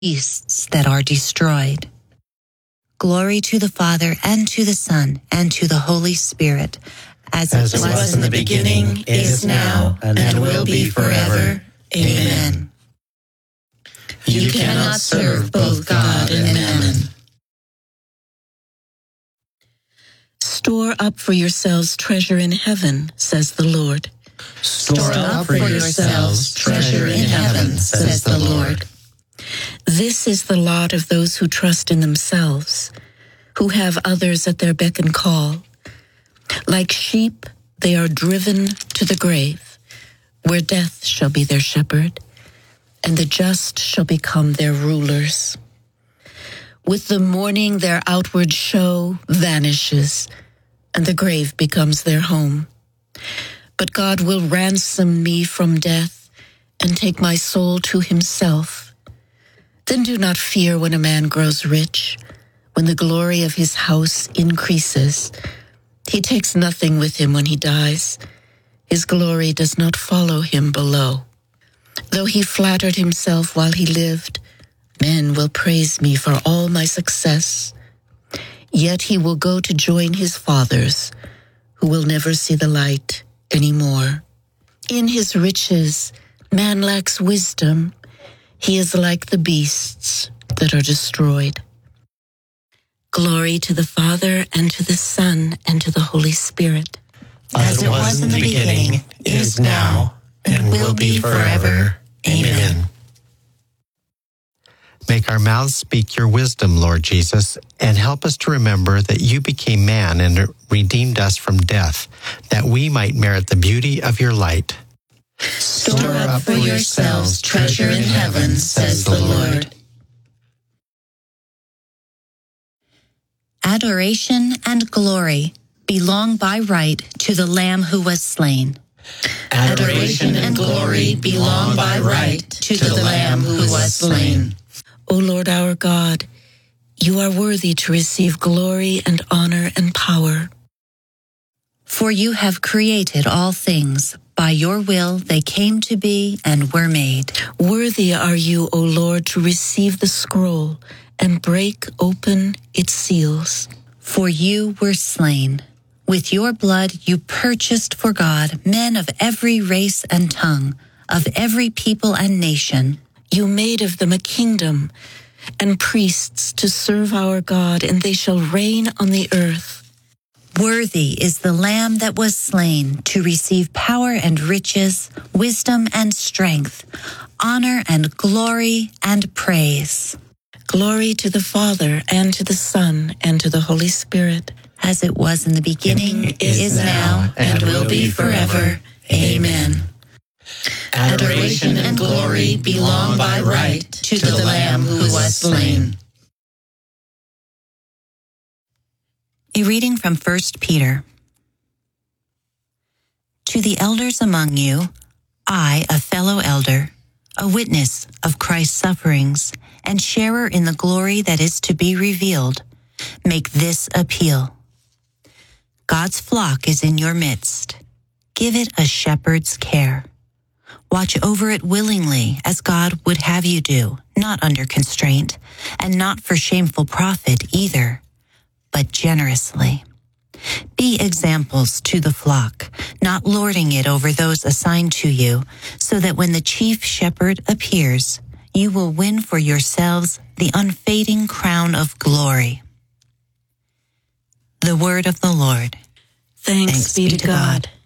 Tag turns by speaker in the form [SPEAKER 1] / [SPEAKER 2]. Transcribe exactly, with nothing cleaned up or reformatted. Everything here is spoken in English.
[SPEAKER 1] beasts that are destroyed. Glory to the Father, and to the Son, and to the Holy Spirit, as, as it was, was in the beginning, is now, and, and will be forever. Amen. You cannot serve both God and mammon.
[SPEAKER 2] Store up for yourselves treasure in heaven, says the Lord.
[SPEAKER 1] Store up for yourselves treasure in heaven, says the Lord.
[SPEAKER 2] This is the lot of those who trust in themselves, who have others at their beck and call. Like sheep, they are driven to the grave, where death shall be their shepherd, and the just shall become their rulers. With the morning their outward show vanishes, and the grave becomes their home. But God will ransom me from death and take my soul to himself. Then do not fear when a man grows rich, when the glory of his house increases. He takes nothing with him when he dies. His glory does not follow him below. Though he flattered himself while he lived, men will praise me for all my success. Yet he will go to join his fathers, who will never see the light anymore. In his riches, man lacks wisdom. He is like the beasts that are destroyed. Glory to the Father, and to the Son, and to the Holy Spirit.
[SPEAKER 1] As it was in the beginning, is now, and will be forever. Amen.
[SPEAKER 3] Make our mouths speak your wisdom, Lord Jesus, and help us to remember that you became man and redeemed us from death, that we might merit the beauty of your light.
[SPEAKER 1] Store up for yourselves treasure in heaven, says the Lord. Adoration and glory belong by right to the Lamb who was slain. Adoration and glory belong by right to the Lamb who was slain.
[SPEAKER 2] O Lord our God, you are worthy to receive glory and honor and power.
[SPEAKER 1] For you have created all things. By your will they came to be and were made.
[SPEAKER 2] Worthy are you, O Lord, to receive the scroll and break open its seals.
[SPEAKER 1] For you were slain. With your blood you purchased for God men of every race and tongue, of every people and nation.
[SPEAKER 2] You made of them a kingdom and priests to serve our God, and they shall reign on the earth.
[SPEAKER 1] Worthy is the Lamb that was slain to receive power and riches, wisdom and strength, honor and glory and praise.
[SPEAKER 2] Glory to the Father, and to the Son, and to the Holy Spirit.
[SPEAKER 1] As it was in the beginning, is, is now, and will be forever. Amen. Adoration and glory belong by right to the Lamb who was slain. A reading from First Peter. To the elders among you, I, a fellow elder, a witness of Christ's sufferings, and sharer in the glory that is to be revealed, make this appeal. God's flock is in your midst. Give it a shepherd's care. Watch over it willingly, as God would have you do, not under constraint, and not for shameful profit either, but generously. Be examples to the flock, not lording it over those assigned to you, so that when the chief shepherd appears, you will win for yourselves the unfading crown of glory. The word of the Lord.
[SPEAKER 2] Thanks, Thanks be to God. God.